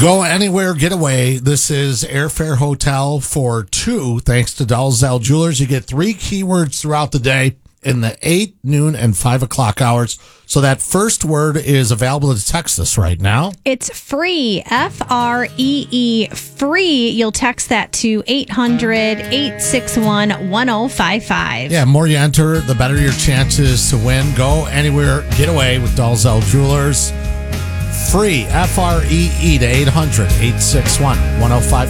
Go anywhere, get away. This is Airfare Hotel for two. Thanks to Dalzell Jewelers. You get 3 keywords throughout the day in the 8, noon, and 5 o'clock hours. So that first word is available to text us right now. It's free, Free, free. You'll text that to 800-861-1055. Yeah, the more you enter, the better your chances to win. Go anywhere, get away with Dalzell Jewelers. Free, Free to 800-861-1055.